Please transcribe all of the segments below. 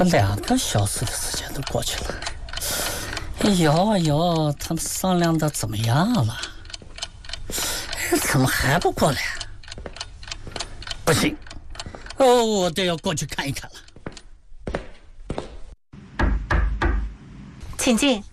这2个小时的时间都过去了。哎呦，他们商量的怎么样了？怎么还不过来？不行，我得要过去看一看了。 请进。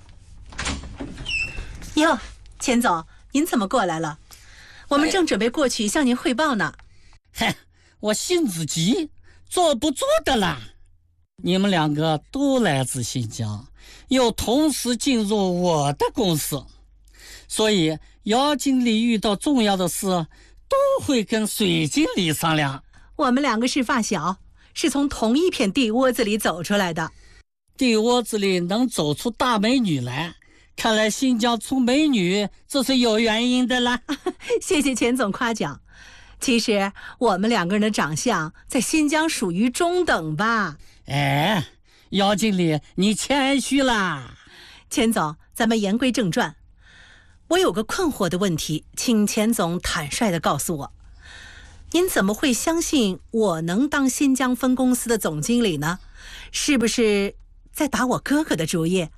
哟，钱总，您怎么过来了？我们正准备过去向您汇报呢。 我性子急，坐不住的啦。你们2个都来自新疆，又同时进入我的公司，所以姚经理遇到重要的事都会跟水经理商量。 我们2个是发小，是从同一片地窝子里走出来的。 地窝子里能走出大美女来，看来新疆出美女这是有原因的啦。 谢谢钱总夸奖。其实我们2个人的长相在新疆属于中等吧。 姚经理你谦虚啦。 钱总，咱们言归正传。我有个困惑的问题，请钱总坦率地告诉我，您怎么会相信我能当新疆分公司的总经理呢？是不是在打我哥哥的主意？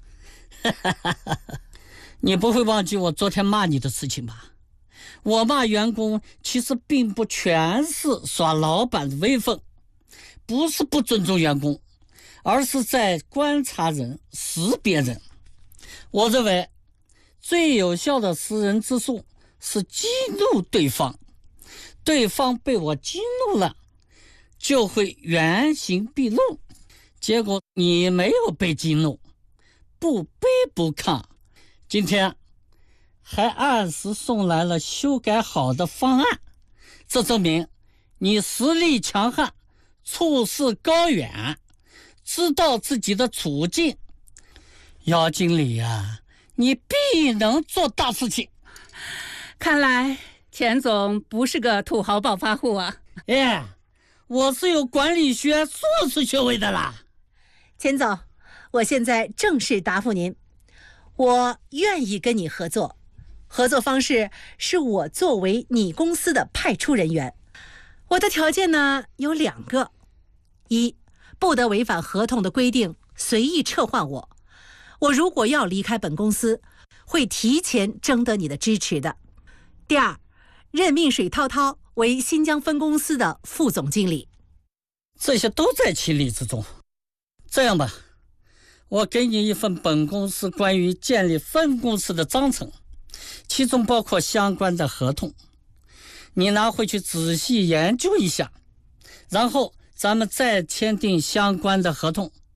你不会忘记我昨天骂你的事情吧？我骂员工其实并不全是耍老板的威风，不是不尊重员工，而是在观察人、识别人。我认为最有效的识人之术是激怒对方，对方被我激怒了，就会原形毕露。结果你没有被激怒，不卑不亢，今天还按时送来了修改好的方案，这证明你实力强悍，处事高远，知道自己的处境。姚经理啊，你必能做大事情。 看来钱总不是个土豪暴发户啊。 我是有管理学硕士学位的啦。 钱总，我现在正式答复您，我愿意跟你合作。合作方式是我作为你公司的派出人员。我的条件呢有2个：一，不得违反合同的规定随意撤换我。我如果要离开本公司，会提前征得你的支持的。第二，任命水涛涛为新疆分公司的副总经理。 这些都在情理之中。这样吧，我给你一份本公司关于建立分公司的章程，其中包括相关的合同，你拿回去仔细研究一下，然后咱们再签订相关的合同。